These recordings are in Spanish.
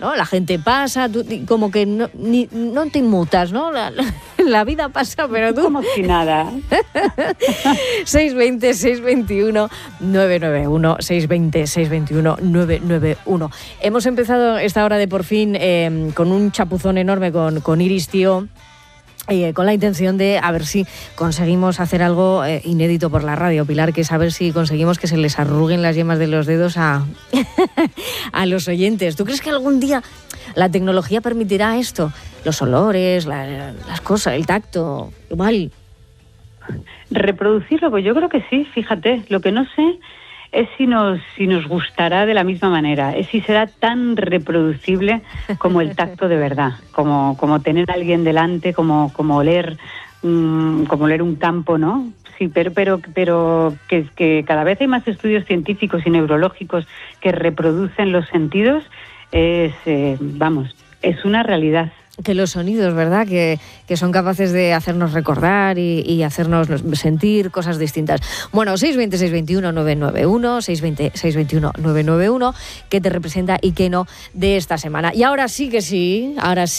¿no? La gente pasa, tú como que no te inmutas, ¿no? La vida pasa, pero tú... Como si nada. 620-621-991, 620-621-991. Hemos empezado esta hora de Por Fin con un chapuzón enorme con Iris Tío, con la intención de a ver si conseguimos hacer algo inédito por la radio, Pilar, que es a ver si conseguimos que se les arruguen las yemas de los dedos a los oyentes. ¿Tú crees que algún día la tecnología permitirá esto? Los olores, las cosas, el tacto, igual. Reproducirlo, pues yo creo que sí, fíjate. Lo que no sé es si nos gustará de la misma manera, es si será tan reproducible como el tacto de verdad, como tener a alguien delante, como oler un campo, ¿no? Sí, pero que cada vez hay más estudios científicos y neurológicos que reproducen los sentidos, es una realidad. Que los sonidos, ¿verdad? Que son capaces de hacernos recordar y hacernos sentir cosas distintas. Bueno, 620-621-991, 620-621-991, ¿qué te representa y qué no de esta semana? Y ahora sí que sí.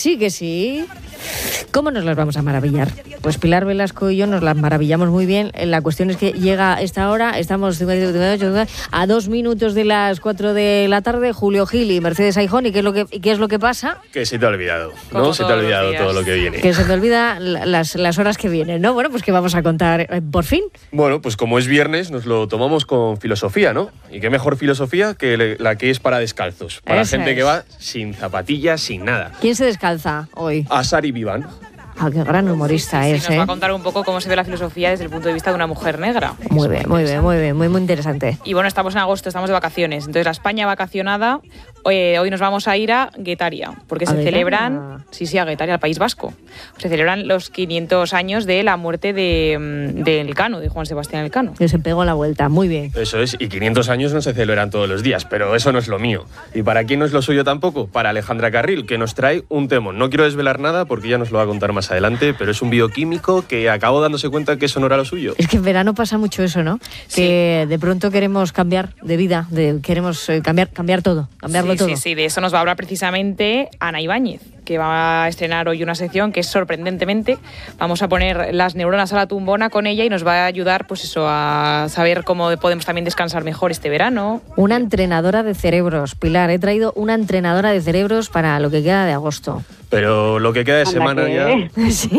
¿Cómo nos las vamos a maravillar? Pues Pilar Velasco y yo nos las maravillamos muy bien. La cuestión es que llega esta hora, estamos a 2 minutos de las 4 de la tarde, Julio Gil y Mercedes Aijón, ¿y qué es lo que pasa? Que se te ha olvidado, ¿no? Se te ha olvidado todo lo que viene. Que se te olvida las horas que vienen, ¿no? Bueno, pues ¿qué vamos a contar por fin? Bueno, pues como es viernes, nos lo tomamos con filosofía, ¿no? Y qué mejor filosofía que la que es para descalzos. Para gente que va sin zapatillas, sin nada. ¿Quién se descalza hoy? Asari Vivan. Ah, qué gran humorista es, nos va a contar un poco cómo se ve la filosofía desde el punto de vista de una mujer negra. Muy bien, muy interesante. Y bueno, estamos en agosto, estamos de vacaciones. Entonces la España vacacionada, hoy nos vamos a ir a Guetaria, porque se celebran, a Guetaria, al País Vasco. Se celebran los 500 años de la muerte de Elcano, de Juan Sebastián Elcano. Que se pegó la vuelta, muy bien. Eso es, y 500 años no se celebran todos los días, pero eso no es lo mío. ¿Y para quién no es lo suyo tampoco? Para Alejandra Carril, que nos trae un temón. No quiero desvelar nada porque ella nos lo va a contar más adelante, pero es un bioquímico que acabó dándose cuenta que eso no era lo suyo. Es que en verano pasa mucho eso, ¿no? Sí. Que de pronto queremos cambiar de vida, queremos cambiar todo, cambiarlo todo. Sí, de eso nos va a hablar precisamente Ana Ibáñez, que va a estrenar hoy una sección que es sorprendentemente, vamos a poner las neuronas a la tumbona con ella y nos va a ayudar pues eso, a saber cómo podemos también descansar mejor este verano. Una entrenadora de cerebros, Pilar, he traído una entrenadora de cerebros para lo que queda de agosto. Pero lo que queda de semana ya... Sí.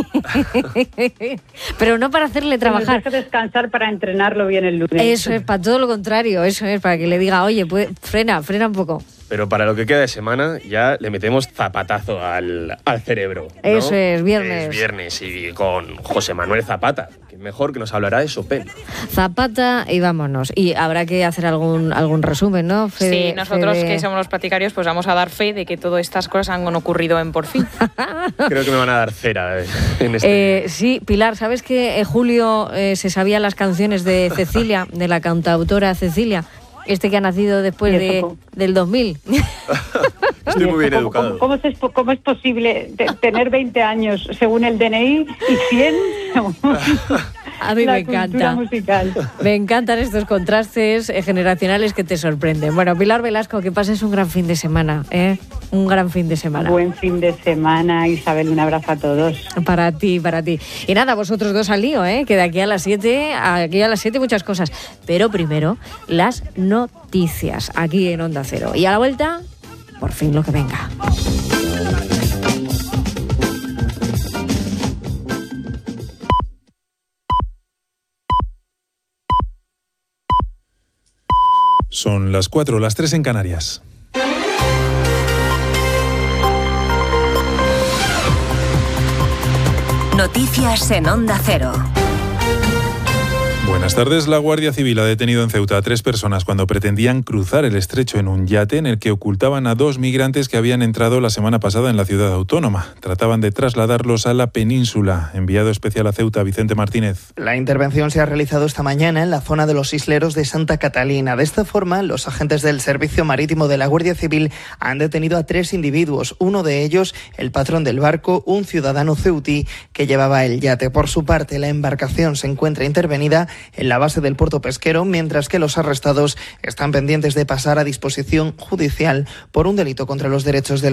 Pero no para hacerle trabajar. Deja descansar para entrenarlo bien el lunes. Eso es, para todo lo contrario, eso es, para que le diga, oye, frena un poco. Pero para lo que queda de semana ya le metemos zapatazo al cerebro, ¿no? Eso es, viernes. Es viernes y con José Manuel Zapata, que mejor que nos hablará de Chopin. Zapata y vámonos. Y habrá que hacer algún resumen, ¿no? Sí, nosotros que somos los platicarios pues vamos a dar fe de que todas estas cosas han ocurrido en Por Fin. Creo que me van a dar cera en este... Sí, Pilar, ¿sabes que Julio se sabía las canciones de Cecilia, de la cantautora Cecilia? Que ha nacido después del 2000. Estoy muy bien educado. ¿Cómo es posible tener 20 años según el DNI y 100 según a mí me encanta. Musical? Me encantan estos contrastes generacionales que te sorprenden. Bueno, Pilar Velasco, que pases un gran fin de semana, ¿eh? Un gran fin de semana. Buen fin de semana, Isabel, un abrazo a todos. Para ti. Y nada, vosotros dos al lío, ¿eh? Que de aquí a las 7, muchas cosas. Pero primero, las noticias, aquí en Onda Cero. Y a la vuelta, Por Fin lo que venga. Son las 4, las 3 en Canarias. Noticias en Onda Cero. Buenas tardes. La Guardia Civil ha detenido en Ceuta a 3 personas cuando pretendían cruzar el estrecho en un yate en el que ocultaban a 2 migrantes que habían entrado la semana pasada en la ciudad autónoma. Trataban de trasladarlos a la península. Enviado especial a Ceuta, Vicente Martínez. La intervención se ha realizado esta mañana en la zona de los isleros de Santa Catalina. De esta forma, los agentes del Servicio Marítimo de la Guardia Civil han detenido a 3 individuos. Uno de ellos, el patrón del barco, un ciudadano ceutí que llevaba el yate. Por su parte, la embarcación se encuentra intervenida en la base del puerto pesquero, mientras que los arrestados están pendientes de pasar a disposición judicial por un delito contra los derechos de la